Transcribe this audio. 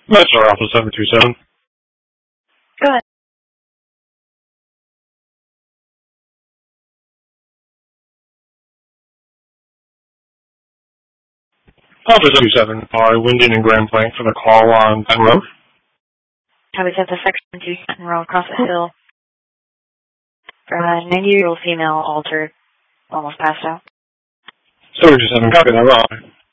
That's our Alpha 727. Go ahead. Alpha 727, are Wyndon and Grand Plank for the call on Penn Road? I was at the section 2 Stanton Road across the hill. 90-year-old female altered, almost passed out. 727, copy that, well.